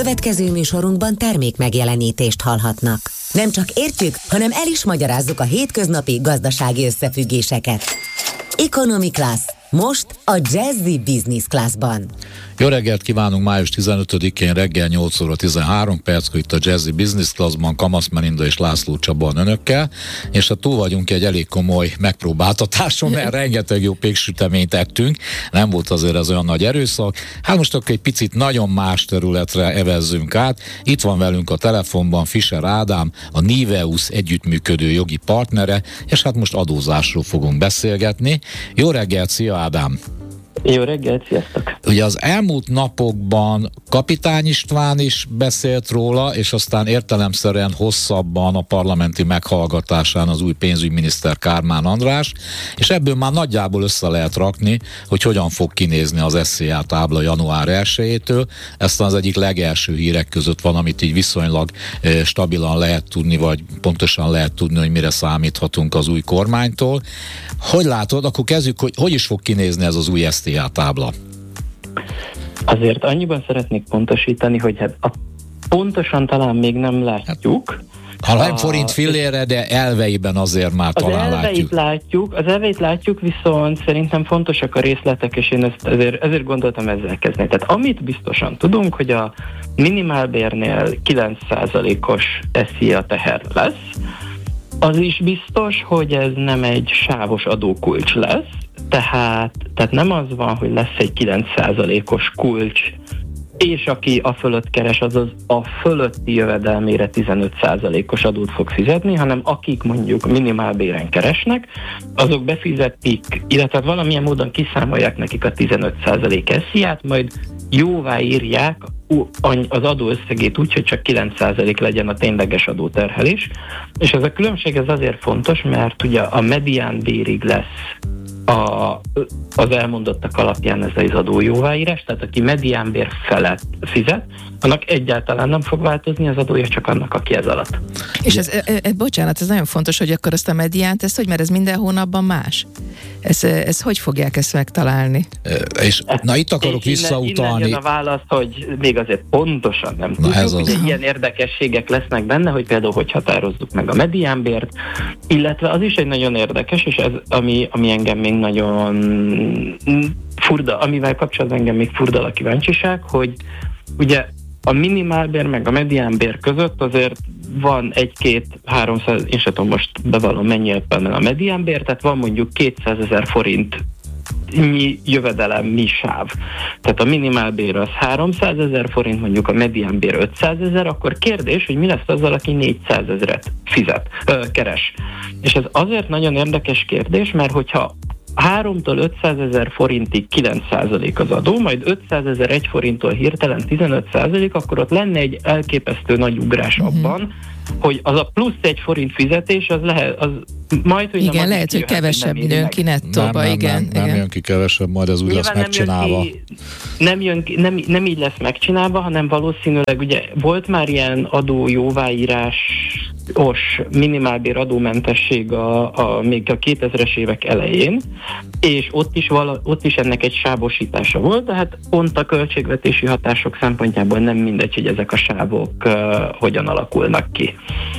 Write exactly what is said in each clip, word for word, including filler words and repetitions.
Következő műsorunkban termék megjelenítést hallhatnak. Nem csak értjük, hanem el is magyarázzuk a hétköznapi gazdasági összefüggéseket. Economy Class. Most a Jazzy Business Classban. Jó reggelt kívánunk, május tizenötödikén reggel nyolc óra tizenhárom perckor itt a Jazzy Business Classban Kamasz Melinda és László Csaba önökkel, és hát túl vagyunk egy elég komoly megpróbáltatáson, mert rengeteg jó péksüteményt ettünk, nem volt azért ez olyan nagy erőszak. Hát most akkor egy picit nagyon más területre evezzünk át. Itt van velünk a telefonban Fischer Ádám, a Niveus együttműködő jogi partnere, és hát most adózásról fogunk beszélgetni. Jó reggelt, szia Ádám! Jó reggelt, sziasztok! Ugye az elmúlt napokban Kapitány István is beszélt róla, és aztán értelemszerűen hosszabban a parlamenti meghallgatásán az új pénzügyminiszter Kármán András, és ebből már nagyjából össze lehet rakni, hogy hogyan fog kinézni az es zé á tábla január elsejétől. Ez az egyik legelső hírek között van, amit így viszonylag e, stabilan lehet tudni, vagy pontosan lehet tudni, hogy mire számíthatunk az új kormánytól. Hogy látod, akkor kezdjük, hogy hogy is fog kinézni ez az új es zé á tábla? Azért annyiban szeretnék pontosítani, hogy hát a pontosan talán még nem látjuk. Ha nem a, forint fillére, de elveiben azért már az talán látjuk. látjuk. Az elveit látjuk, viszont szerintem fontosak a részletek, és én ezt ezért, ezért gondoltam ezzel kezdeni. Tehát amit biztosan tudunk, hogy a minimálbérnél kilenc százalékos es zé á teher lesz, az is biztos, hogy ez nem egy sávos adókulcs lesz, tehát, tehát nem az van, hogy lesz egy kilenc százalékos kulcs, és aki a fölött keres, azaz a fölötti jövedelmére tizenöt százalékos adót fog fizetni, hanem akik mondjuk minimálbéren keresnek, azok befizetik, illetve valamilyen módon kiszámolják nekik a tizenöt százalék es zé á-t, majd jóvá írják az adóösszegét úgy, hogy csak kilenc százalék legyen a tényleges adóterhelés. És ez a különbség ez azért fontos, mert ugye a mediánbérig lesz a, az elmondottak alapján ez az adó jóváírás, tehát aki mediánbér felett fizet, annak egyáltalán nem fog változni az adója, csak annak, aki ez alatt. És ez, e, e, bocsánat, ez nagyon fontos, hogy akkor ezt a mediánt, ezt hogy, mert ez minden hónapban más? Ez, ez hogy fogják ezt megtalálni? E, és na itt akarok és visszautalni. Innen, innen jön a válasz, hogy még azért pontosan nem tudjuk. Ez az. Ilyen érdekességek lesznek benne, hogy például hogy határozzuk meg a mediánbért, illetve az is egy nagyon érdekes, és ez ami, ami engem még nagyon furda, amivel kapcsolatban engem még furdal a kíváncsiság, hogy ugye a minimálbér meg a mediánbér között azért van egy-két-háromszáz, én sem tudom most bevallom mennyi ebben a mediánbér, tehát van mondjuk kétszázezer forint mi jövedelem, mi sáv. Tehát a minimálbér az háromszázezer forint, mondjuk a mediánbér ötszázezer, akkor kérdés, hogy mi lesz azzal, aki négyszázezret fizet, ö, keres. És ez azért nagyon érdekes kérdés, mert hogyha háromtól ötszázezer forintig kilenc százalék az adó, majd ötszázezer egy forinttól hirtelen tizenöt százalék, akkor ott lenne egy elképesztő nagy ugrás uh-huh. abban, hogy az a plusz egy forint fizetés, az lehet, az majd, hogy igen, nem lehet, hogy kevesebb jön ki nettóba, nem, igen. Nem, nem, igen. nem jön ki kevesebb, majd ez úgy nyilván lesz megcsinálva. Nem, ki, nem, jön ki, nem, nem így lesz megcsinálva, hanem valószínűleg ugye volt már ilyen adó jóváírásos minimálbér adómentesség a, a, még a kétezres évek elején, és ott is, vala, ott is ennek egy sávosítása volt, de hát pont a költségvetési hatások szempontjából nem mindegy, hogy ezek a sávok uh, hogyan alakulnak ki.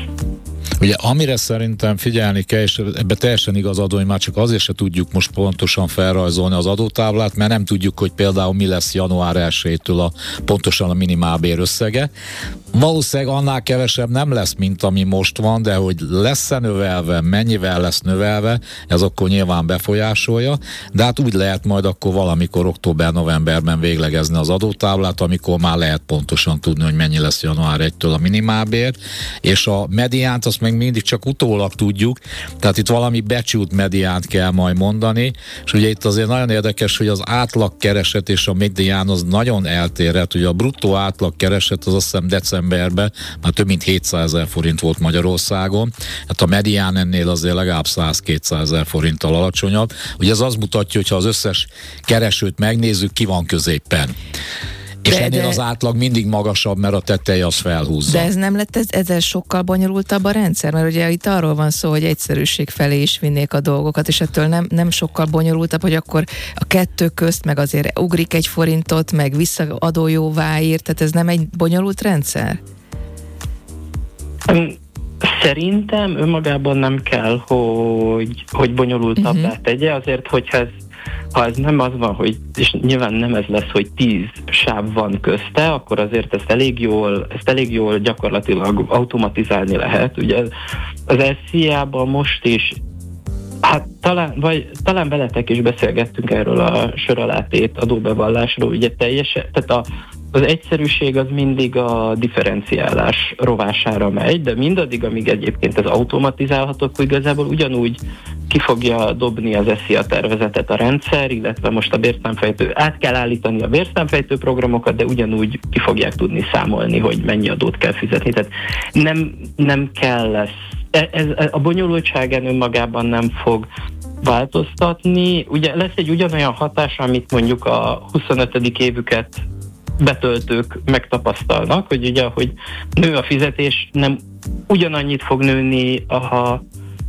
Ugye amire szerintem figyelni kell, és ebbe teljesen igazad, hogy már csak azért se tudjuk most pontosan felrajzolni az adótáblát, mert nem tudjuk, hogy például mi lesz január elsejétől a, pontosan a minimálbér összege. Valószínűleg annál kevesebb nem lesz, mint ami most van, de hogy lesz-e növelve, mennyivel lesz növelve, ez akkor nyilván befolyásolja, de hát úgy lehet majd akkor valamikor október-novemberben véglegezni az adótáblát, amikor már lehet pontosan tudni, hogy mennyi lesz január elsejétől a minimálbér, és a mediánt azt meg mindig csak utólag tudjuk, tehát itt valami becsült mediánt kell majd mondani, és ugye itt azért nagyon érdekes, hogy az átlagkereset és a medián az nagyon eltérhet, ugye a bruttó átlagkereset az azt hiszem decemberben már több mint hétszázezer forint volt Magyarországon, hát a medián ennél azért legalább száz-kétszázezer forinttal alacsonyabb, ugye ez azt mutatja, hogy ha az összes keresőt megnézzük, ki van középen. És de, ennél de, az átlag mindig magasabb, mert a teteje az felhúzza. De ez nem lett ez, ezzel sokkal bonyolultabb a rendszer? Mert ugye itt arról van szó, hogy egyszerűség felé is vinnék a dolgokat, és ettől nem, nem sokkal bonyolultabb, hogy akkor a kettő közt meg azért ugrik egy forintot, meg visszaadó jóváír, tehát ez nem egy bonyolult rendszer? Szerintem önmagában nem kell, hogy, hogy bonyolultabbá uh-huh. tegye, azért, hogyha ez, ha ez nem az van, hogy, és nyilván nem ez lesz, hogy tíz sáv van közte, akkor azért ezt elég jól, ezt elég jól gyakorlatilag automatizálni lehet. Ugye az es zé á-ban most is, hát talán, vagy talán veletek is beszélgettünk erről a sor alá tét adóbevallásról, ugye teljesen, tehát a az egyszerűség az mindig a differenciálás rovására megy, de mindaddig, amíg egyébként ez automatizálható, akkor igazából ugyanúgy ki fogja dobni az es zé á tervezetet a rendszer, illetve most a bérszámfejtő, át kell állítani a bérszámfejtő programokat, de ugyanúgy ki fogják tudni számolni, hogy mennyi adót kell fizetni. Tehát nem, nem kell lesz. Ez, ez, a bonyolultságán önmagában nem fog változtatni. Ugye lesz egy ugyanolyan hatás, amit mondjuk a huszonötödik évüket betöltők megtapasztalnak, hogy ugye, hogy nő a fizetés, nem ugyanannyit fog nőni a,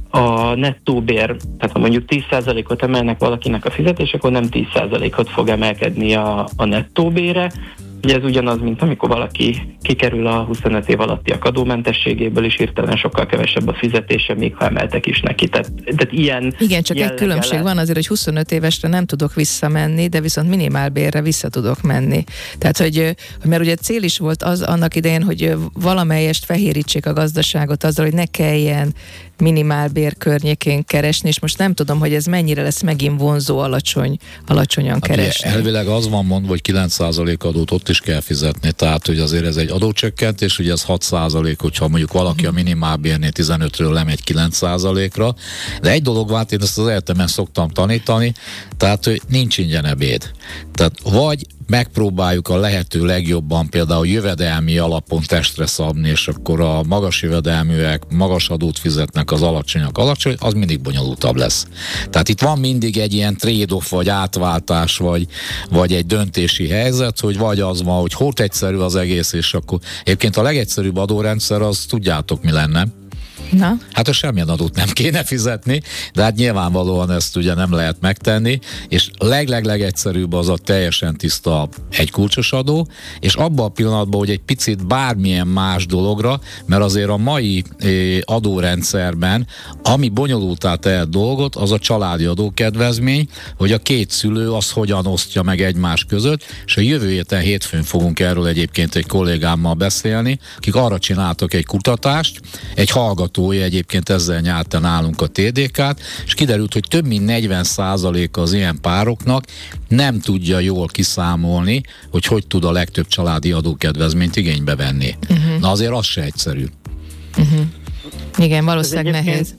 a nettó bér, tehát ha mondjuk tíz százalékot emelnek valakinek a fizetés, akkor nem tíz százalékot fog emelkedni a, a nettó bére. Ugye ez ugyanaz, mint amikor valaki kikerül a huszonöt év alattiak adómentességéből, és hirtelen sokkal kevesebb a fizetése, még ha emeltek is neki. Tehát, tehát ilyen igen, csak egy különbség lehet. Van azért, hogy huszonöt évesre nem tudok visszamenni, de viszont minimálbérre vissza tudok menni. Tehát, hogy, mert ugye cél is volt az annak idején, hogy valamelyest fehérítsék a gazdaságot azzal, hogy ne kelljen minimálbér környékén keresni, és most nem tudom, hogy ez mennyire lesz megint vonzó alacsony, alacsonyan keresni. Hát elvileg az van mondva, hogy kilenc százalék adót ott is kell fizetni, tehát hogy azért ez egy adócsökkentés, ugye ez hat százalék, hogyha mondjuk valaki a minimálbérnél tizenötről lemegy kilenc százalékra, de egy dolog vált, én ezt az egyetemen szoktam tanítani, tehát hogy nincs ingyen ebéd. Tehát vagy megpróbáljuk a lehető legjobban például jövedelmi alapon testre szabni, és akkor a magas jövedelműek magas adót fizetnek, az alacsonyak alacsony, az mindig bonyolultabb lesz. Tehát itt van mindig egy ilyen trade-off, vagy átváltás, vagy, vagy egy döntési helyzet, hogy vagy az van, hogy hót egyszerű az egész, és akkor egyébként a legegyszerűbb adórendszer, az tudjátok mi lenne? Na? Hát a semmilyen adót nem kéne fizetni, de hát nyilvánvalóan ezt ugye nem lehet megtenni, és leg-leg-legegyszerűbb az a teljesen tiszta egykulcsos adó, és abban a pillanatban, hogy egy picit bármilyen más dologra, mert azért a mai eh, adórendszerben, ami bonyolultá tehet dolgot, az a családi adókedvezmény, hogy a két szülő az hogyan osztja meg egymás között, és a jövő héten hétfőn fogunk erről egyébként egy kollégámmal beszélni, akik arra csináltak egy kutatást, egy hallgató egyébként ezzel nyerte nálunk a té dé ká-t, és kiderült, hogy több mint negyven százaléka az ilyen pároknak nem tudja jól kiszámolni, hogy hogy tud a legtöbb családi adókedvezményt igénybe venni. Uh-huh. Na azért az se egyszerű. Uh-huh. Igen, valószínűleg nehéz.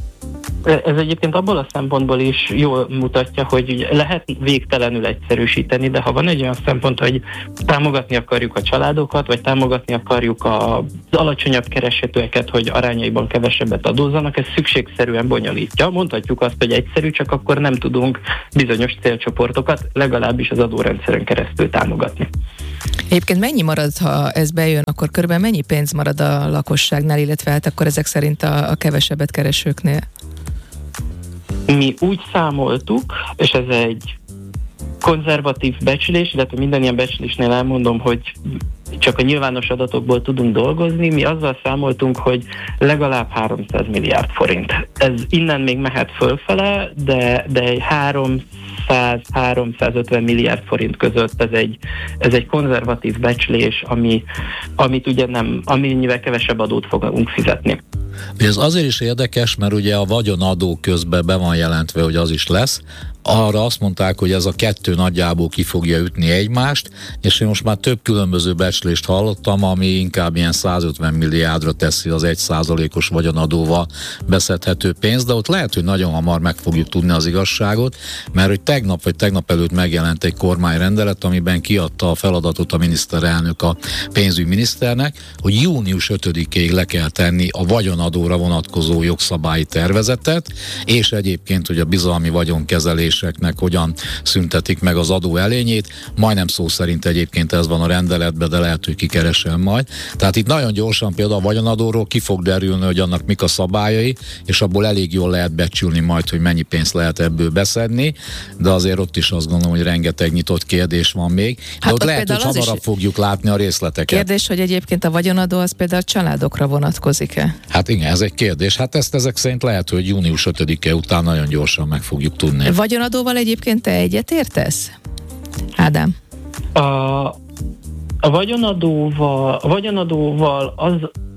Ez egyébként abból a szempontból is jól mutatja, hogy lehet végtelenül egyszerűsíteni, de ha van egy olyan szempont, hogy támogatni akarjuk a családokat, vagy támogatni akarjuk az alacsonyabb keresetőeket, hogy arányaiban kevesebbet adózzanak, ez szükségszerűen bonyolítja. Mondhatjuk azt, hogy egyszerű, csak akkor nem tudunk bizonyos célcsoportokat legalábbis az adórendszeren keresztül támogatni. Egyébként mennyi marad, ha ez bejön, akkor körülbelül mennyi pénz marad a lakosságnál, illetve hát akkor ezek szerint a, a kevesebbet keresőknél? Mi úgy számoltuk, és ez egy konzervatív becslés, illetve minden ilyen becslésnél elmondom, hogy csak a nyilvános adatokból tudunk dolgozni, mi azzal számoltunk, hogy legalább háromszáz milliárd forint. Ez innen még mehet fölfele, de, de egy háromszáz-háromszázötven milliárd forint között ez egy, ez egy konzervatív becslés, ami, amit ugye nem, amennyivel kevesebb adót fogunk fizetni. Ez azért is érdekes, mert ugye a vagyonadó közben be van jelentve, hogy az is lesz. Arra azt mondták, hogy ez a kettő nagyjából ki fogja ütni egymást, és én most már több különböző becslést hallottam, ami inkább ilyen százötven milliárdra teszi az egy százalékos vagyonadóval beszedhető pénzt, de ott lehet, hogy nagyon hamar meg fogjuk tudni az igazságot, mert hogy tegnap vagy tegnap előtt megjelent egy kormányrendelet, amiben kiadta a feladatot a miniszterelnök a pénzügyminiszternek, hogy június ötödikéig le kell tenni a vagyonadóra vonatkozó jogszabályi tervezetet, és egyébként, hogy a bizalmi vagyonkezelés fizetéseknek hogyan szüntetik meg az adó elényét. Majdnem szó szerint egyébként ez van a rendeletben, de lehet, hogy kikeresem majd. Tehát itt nagyon gyorsan például a vagyonadóról ki fog derülni, hogy annak mik a szabályai, és abból elég jól lehet becsülni majd, hogy mennyi pénzt lehet ebből beszedni, de azért ott is azt gondolom, hogy rengeteg nyitott kérdés van még. De hát ott lehet, hogy hamarabb fogjuk látni a részleteket. Kérdés, hogy egyébként a vagyonadó az például a családokra vonatkozik-e? Hát igen, ez egy kérdés. Hát ezt ezek szerint lehet, hogy június ötödike után nagyon gyorsan meg fogjuk tudni. Vagyonadóval egyébként te egyetértesz? Ádám? A, a vagyonadóval, a vagyonadóval az,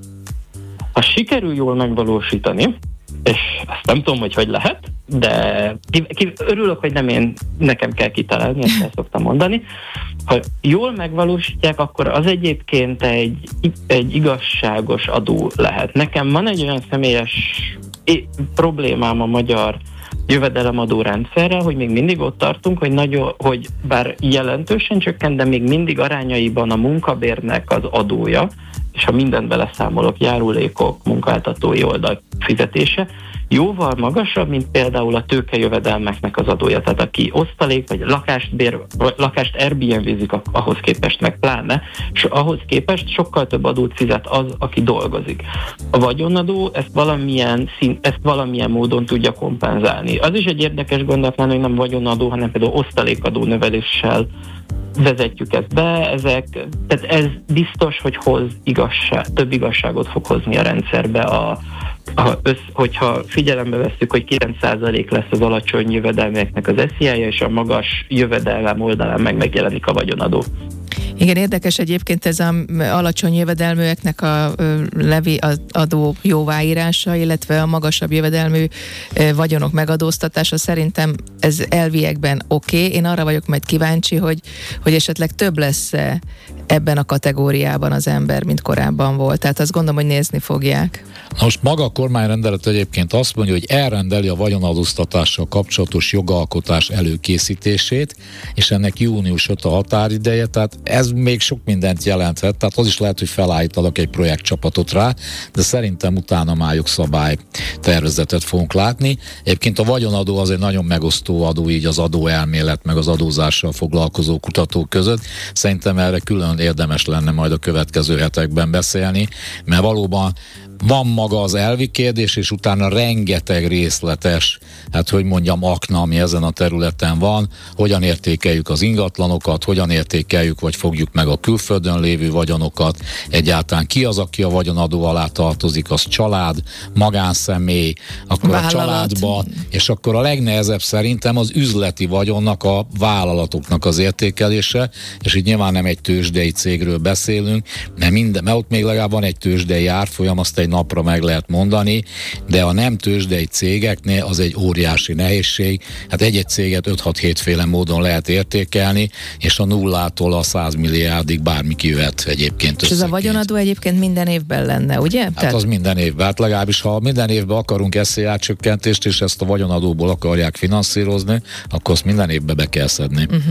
ha sikerül jól megvalósítani, és ezt nem tudom, hogy hogy lehet, de ki, ki, örülök, hogy nem én, nekem kell kitalálni, ezt el szoktam mondani. Ha jól megvalósítják, akkor az egyébként egy, egy igazságos adó lehet. Nekem van egy olyan személyes problémám a magyar jövedelemadó rendszerrel, hogy még mindig ott tartunk, hogy, nagyon, hogy bár jelentősen csökkent, de még mindig arányaiban a munkabérnek az adója, és ha mindent beleszámolok, járulékok, munkáltatói oldal fizetése, jóval magasabb, mint például a tőkejövedelmeknek az adója. Tehát aki osztalék, vagy lakást, bér, vagy lakást Airbnb-zik, ahhoz képest meg pláne, és ahhoz képest sokkal több adót fizet az, aki dolgozik. A vagyonadó ezt valamilyen, szín, ezt valamilyen módon tudja kompenzálni. Az is egy érdekes gondolatlan, hogy nem vagyonadó, hanem például osztalékadó növeléssel vezetjük ezt be, ezek, tehát ez biztos, hogy hoz igazság, több igazságot fog hozni a rendszerbe, a, a, össz, hogyha figyelembe vesszük, hogy kilenc százalék lesz az alacsony jövedelmeknek az esziája, és a magas jövedelem oldalán meg megjelenik a vagyonadó. Igen, érdekes egyébként ez az alacsony jövedelműeknek a levi adó jóváírása, illetve a magasabb jövedelmű vagyonok megadóztatása. Szerintem ez elviekben oké. Okay. Én arra vagyok majd kíváncsi, hogy, hogy esetleg több lesz ebben a kategóriában az ember, mint korábban volt. Tehát azt gondolom, hogy nézni fogják. Most maga a kormányrendelet egyébként azt mondja, hogy elrendeli a vagyonadóztatással kapcsolatos jogalkotás előkészítését, és ennek június ötödike a határideje, tehát ez még sok mindent jelenthet, tehát az is lehet, hogy felállítanak egy projektcsapatot rá, de szerintem utána már jogszabály tervezetet fogunk látni. Egyébként a vagyonadó az egy nagyon megosztó adó, így az adóelmélet meg az adózással foglalkozó kutatók között. Szerintem erre külön érdemes lenne majd a következő hetekben beszélni, mert valóban van maga az elvi kérdés, és utána rengeteg részletes, hát hogy mondjam, akna, ami ezen a területen van, hogyan értékeljük az ingatlanokat, hogyan értékeljük, vagy fogjuk meg a külföldön lévő vagyonokat, egyáltalán ki az, aki a vagyonadó alá tartozik, az család, magánszemély, akkor vállalat. A családba, és akkor a legnehezebb szerintem az üzleti vagyonnak, a vállalatoknak az értékelése, és így nyilván nem egy tőzsdei cégről beszélünk, mert, minden, mert ott még legalább van egy tőzsdei árfolyam, azt egy napra meg lehet mondani, de a nem tőzsdei cégeknél az egy óriási nehézség. Hát egy-egy céget öt-hat-hét féle módon lehet értékelni, és a nullától a száz milliárdig bármi kijöhet egyébként. És ez a vagyonadó egyébként minden évben lenne, ugye? Hát Tehát... az minden évben. Hát legalábbis, ha minden évben akarunk es zé á csökkentést, és ezt a vagyonadóból akarják finanszírozni, akkor azt minden évben be kell szedni. Uh-huh.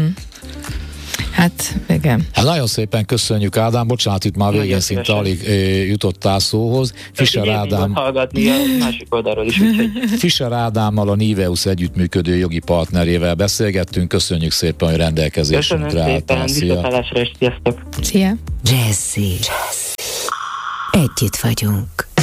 Hát, igen. Hát nagyon szépen köszönjük, Ádám, bocsánat, itt már végén szinte alig e, jutottál szóhoz. Fischer Ádám... hallgatni a másik oldalról is, úgyhogy... Fischer Ádámmal, a Niveus együttműködő jogi partnerével beszélgettünk. Köszönjük szépen, hogy rendelkezésünkre álltál. Köszönöm szépen, viszontlátásra, és sziasztok! Szia! Jazzy. Jazzy. Együtt vagyunk.